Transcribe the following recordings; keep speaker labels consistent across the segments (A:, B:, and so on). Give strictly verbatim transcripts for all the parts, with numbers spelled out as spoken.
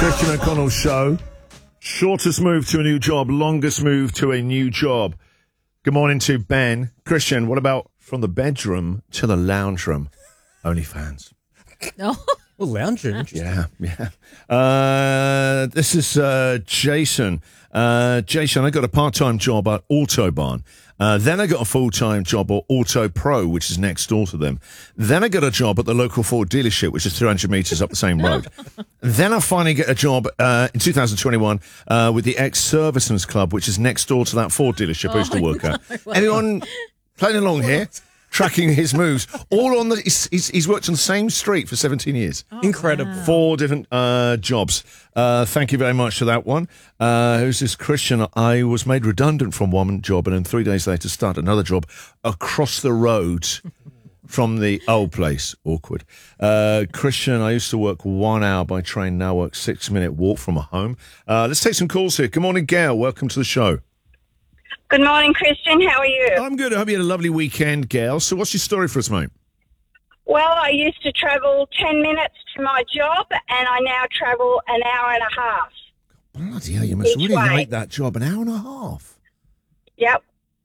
A: Christian O'Connell Show. Shortest move to a new job, longest move to a new job. Good morning to Ben. Christian, what about from the bedroom to the lounge room? OnlyFans.
B: No.
C: Well, lounge room.
A: Yeah, yeah. Uh, this is uh, Jason. Uh, Jason, I got a part-time job at Autobahn. Uh, then I got a full-time job at Auto Pro, which is next door to them. Then I got a job at the local Ford dealership, which is three hundred metres up the same road. Then I finally get a job uh, in two thousand twenty-one uh, with the Ex-Servicemen's Club, which is next door to that Ford dealership I used to work at. Anyone playing along here? Tracking his moves, all on the. He's, he's, he's worked on the same street for seventeen years.
B: Oh,
C: Incredible.
B: Wow.
A: Four different uh, jobs. Uh, thank you very much for that one. Uh, who's this Christian? I was made redundant from one job and then three days later started another job across the road from the old place. Awkward. Uh, Christian, I used to work one hour by train, now work six minute walk from home. Uh, let's take some calls here. Good morning, Gail. Welcome to the show.
D: Good morning, Christian. How are you?
A: I'm good. I hope you had a lovely weekend, Gail. So what's your story for us, mate?
D: Well, I used to travel ten minutes to my job, and I now travel an hour and a half.
A: Bloody hell, you must
D: Each
A: really
D: way.
A: like that job. An hour and a half.
D: Yep.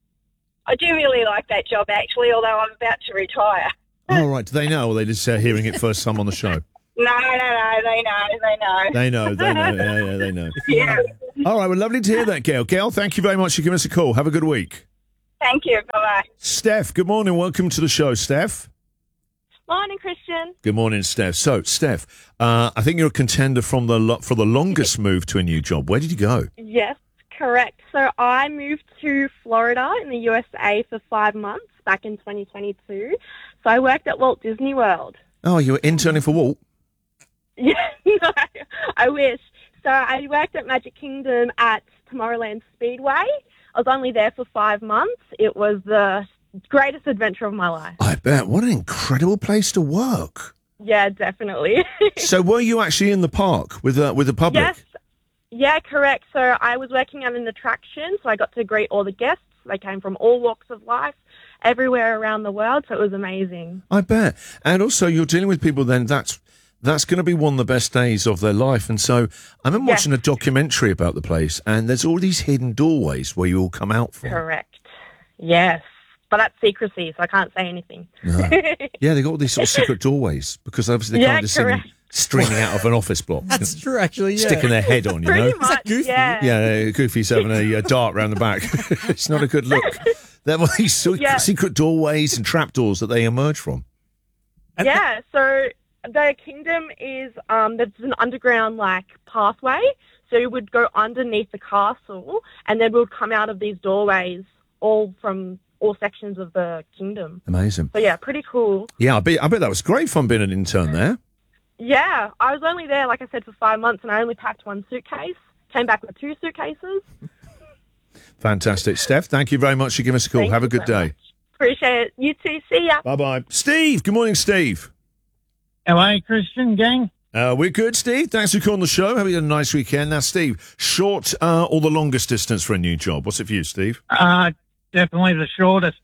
D: I do really like that job, actually, although I'm about to retire.
A: All right. Do they know, or are they just uh, hearing it first time on the show?
D: No, no, no, they know, they know.
A: They know, they know, yeah, yeah, they know.
D: Yeah.
A: All right, well, lovely to hear that, Gail. Gail, thank you very much for giving us a call. Have a good week.
D: Thank you. Bye-bye.
A: Steph, good morning. Welcome to the show, Steph.
D: Morning, Christian.
A: Good morning, Steph. So, Steph, uh, I think you're a contender from the lo- for the longest move to a new job. Where did you go?
E: Yes, correct. So I moved to Florida in the U S A for five months back in twenty twenty-two. So I worked at Walt Disney World.
A: Oh, you were interning for Walt?
E: Yeah, no, I wish. So I worked at Magic Kingdom at Tomorrowland Speedway. I was only there for five months. It was the greatest adventure of my life.
A: I bet. What an incredible place to work.
E: Yeah, definitely.
A: So, were you actually in the park with uh, with the public?
E: Yes. Yeah, correct. So I was working at an attraction, so I got to greet all the guests. They came from all walks of life, everywhere around the world, so it was amazing.
A: I bet. And also, you're dealing with people then, that's that's going to be one of the best days of their life. And so, I remember
E: Yes.
A: watching a documentary about the place, and there's all these hidden doorways where you all come out from.
E: Correct. Yes. But that's secrecy, so I can't say anything.
A: No. Yeah, they got all these sort of secret doorways, because obviously they
E: Yeah,
A: can't just see them
E: correct.
A: streaming out of an office block.
C: That's true, actually, yeah.
A: Sticking their head on, you
E: Pretty
A: know?
E: much,
C: Goofy?
E: yeah.
A: Yeah, Goofy's having a, a dart round the back. It's not a good look. There were these so-
E: Yeah.
A: secret doorways and trapdoors that they emerge from.
E: Yeah, so the kingdom is, um, there's an underground, like, pathway. So you would go underneath the castle, and then we would come out of these doorways all from all sections of the kingdom.
A: Amazing.
E: So, yeah, pretty cool.
A: Yeah, I bet, I bet that was great fun being an intern there.
E: Yeah, I was only there, like I said, for five months, and I only packed one suitcase. Came back with two suitcases.
A: Fantastic. Steph, thank you very much for giving us a call.
E: Thank
A: Have a
E: you
A: good
E: so
A: day.
E: much. Appreciate it. You too. See ya.
A: Bye-bye. Steve, good morning, Steve.
F: Hello, Christian gang.
A: Uh, we're good, Steve. Thanks for calling the show. Having a nice weekend. Now, Steve, short uh, or the longest distance for a new job? What's it for you, Steve?
F: Uh, definitely the shortest.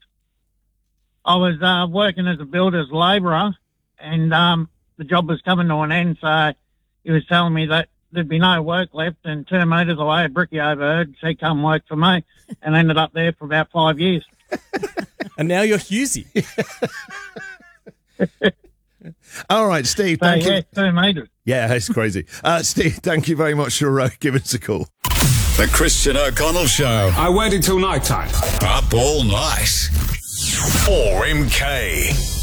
F: I was uh, working as a builder's labourer, and um, the job was coming to an end, so he was telling me that there'd be no work left, and two metres away, a brickie overheard, said, come work for me, and ended up there for about five years.
C: And now you're Husey.
A: All right, Steve,
F: So,
A: thank
F: yeah,
A: you.
F: two metres.
A: Yeah, that's crazy. Uh, Steve, thank you very much for uh, giving us a call.
G: The Christian O'Connell Show.
H: I waited till night time.
G: Up all night. four M K.